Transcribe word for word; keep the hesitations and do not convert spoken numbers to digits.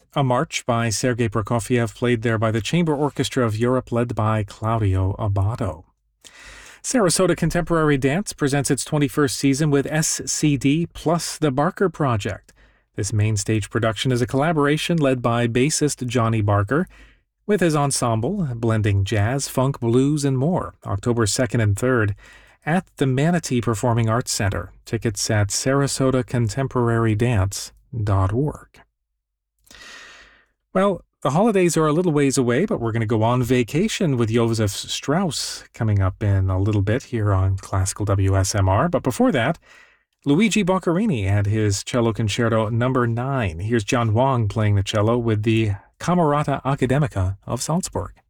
A march by Sergei Prokofiev played there by the Chamber Orchestra of Europe led by Claudio Abbado. Sarasota Contemporary Dance presents its twenty-first season with S C D plus the Barker Project. This main stage production is a collaboration led by bassist Johnny Barker with his ensemble, blending jazz, funk, blues, and more, October second and third at the Manatee Performing Arts Center. Tickets at sarasota contemporary dance dot org. Well, the holidays are a little ways away, but we're going to go on vacation with Josef Strauss coming up in a little bit here on Classical W S M R. But before that, Luigi Boccherini and his Cello Concerto number nine. Here's John Wang playing the cello with the Camerata Academica of Salzburg.